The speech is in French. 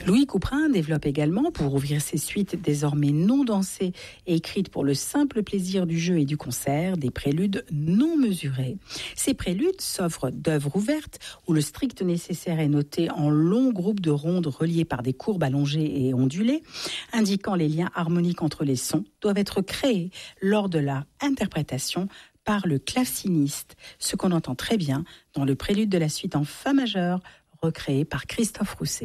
Louis Couperin développe également, pour ouvrir ses suites désormais non dansées et écrites pour le simple plaisir du jeu et du concert, des préludes non mesurés. Ces préludes s'offrent d'œuvres ouvertes où le strict nécessaire est noté en longs groupes de rondes reliés par des courbes allongées et ondulées, indiquant les liens harmoniques entre les sons, doivent être créés lors de leur interprétation par le claveciniste, ce qu'on entend très bien dans le prélude de la suite en fa majeur, recréé par Christophe Rousset.